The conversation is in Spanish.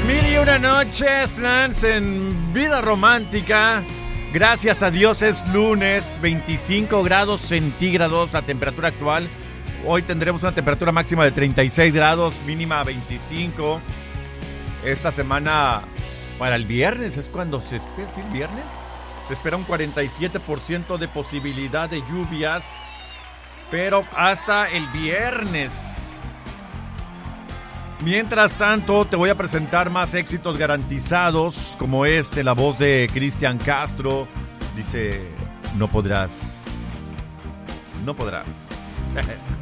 Mil y una noches, Flans, en Vida Romántica. Gracias a Dios es lunes, 25 grados centígrados la temperatura actual. Hoy tendremos una temperatura máxima de 36 grados, mínima 25. Esta semana, para el viernes, es cuando se espera, ¿sí, el viernes? Se espera un 47% de posibilidad de lluvias, pero hasta el viernes. Mientras tanto, te voy a presentar más éxitos garantizados, como la voz de Cristian Castro. Dice, no podrás.